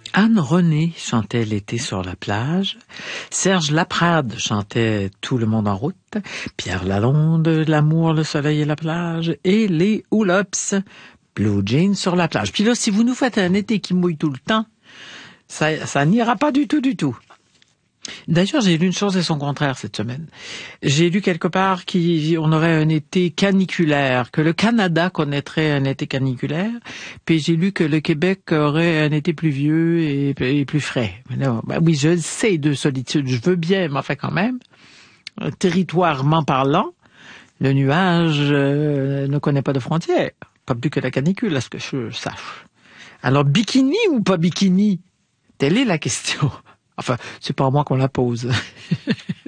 Anne René chantait L'été sur la plage. Serge Laprade chantait Tout le monde en route. Pierre Lalonde, L'amour, le soleil et la plage. Et les Houlops, Blue Jeans sur la plage. Puis là, si vous nous faites un été qui mouille tout le temps, ça n'ira pas du tout. D'ailleurs, j'ai lu une chose et son contraire cette semaine. J'ai lu quelque part qu'on aurait un été caniculaire, que le Canada connaîtrait un été caniculaire, puis j'ai lu que le Québec aurait un été pluvieux et plus frais. Mais là, ben oui, je le sais, de solitude, je veux bien, mais enfin quand même, territoirement parlant, le nuage ne connaît pas de frontières, pas plus que la canicule, à ce que je sache. Alors, bikini ou pas bikini? Telle est la question. Enfin, c'est pas à moi qu'on la pose.